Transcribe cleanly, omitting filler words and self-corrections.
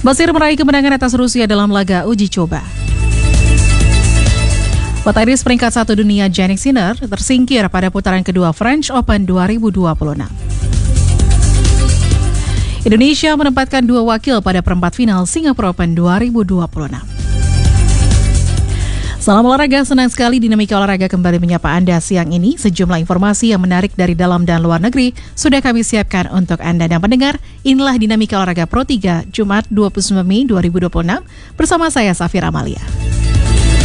Mesir meraih kemenangan atas Rusia dalam laga uji coba. Petenis peringkat 1 dunia Jannik Sinner tersingkir pada putaran kedua French Open 2026. Indonesia menempatkan 2 wakil pada perempat final Singapore Open 2026. Salam olahraga, senang sekali Dinamika Olahraga kembali menyapa Anda siang ini. Sejumlah informasi yang menarik dari dalam dan luar negeri sudah kami siapkan untuk Anda dan pendengar. Inilah Dinamika Olahraga Pro 3, Jumat 29 Mei 2026, bersama saya Safira Amalia.